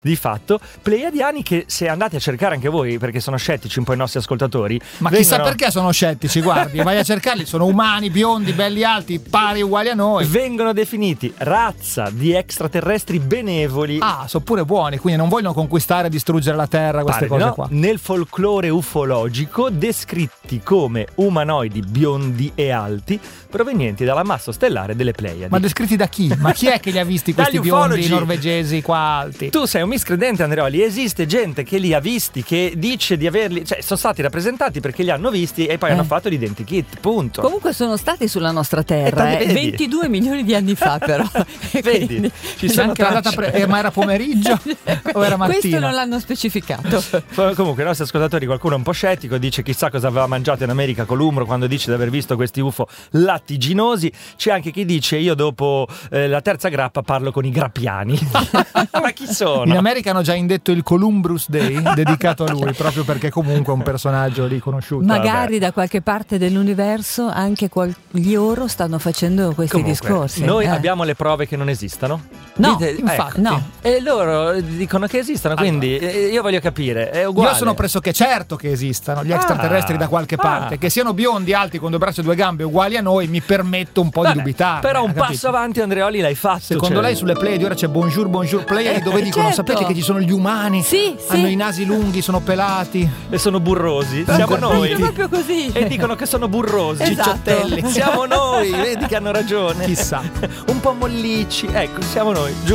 Di fatto, pleiadiani che se andate a cercare anche voi, perché sono scettici un po' i nostri ascoltatori. Ma chissà perché sono scettici, guardi, vai a cercarli, sono umani, biondi, belli alti, pari uguali a noi. Vengono definiti razza di extraterrestri benevoli. Ah, sono pure buoni, quindi non vogliono conquistare e distruggere la Terra, queste cose qua. Nel folklore ufologico descritti come umanoidi biondi e alti provenienti dall'ammasso stellare delle Pleiadi. Ma descritti da chi? Ma chi è che li ha visti questi biondi norvegesi qua alti? Tu sei un miscredente, Andreoli. Esiste gente che li ha visti, che dice di averli, cioè sono stati rappresentati perché li hanno visti e poi hanno fatto l'identikit, punto. Comunque sono stati sulla nostra Terra 22 milioni di anni fa, però. Vedi, ci sono anche la data ma era pomeriggio o era mattina? Questo non l'hanno specificato. Comunque i nostri ascoltatori, qualcuno è un po' scettico, dice chissà cosa aveva mangiato in America Columbro quando dice di aver visto questi UFO lattiginosi. C'è anche chi dice io dopo la terza grappa parlo con i grappiani. Ma chi sono? In America hanno già indetto il Columbus Day dedicato a lui, proprio perché comunque è un personaggio riconosciuto. Magari da qualche parte dell'universo anche gli oro stanno facendo questi discorsi. Noi abbiamo le prove che non esistano? No, infatti. No. E loro dicono che esistono, quindi io voglio capire, è uguale. Io sono pressoché certo che esistano gli extraterrestri da qualche parte, che siano biondi, alti, con due braccia e due gambe uguali a noi, mi permetto un po' di dubitare. Però un passo avanti, Andreoli, l'hai fatto. Secondo lei sulle Pleiadi ora c'è bonjour Pleiadi, dove dicono sapete che ci sono gli umani, hanno i nasi lunghi, sono pelati e sono burrosi. Siamo noi. Proprio così. E dicono che sono burrosi, cicciottelli. Siamo noi, vedi che hanno ragione. Chissà. Un po' mollicci, ecco, siamo noi.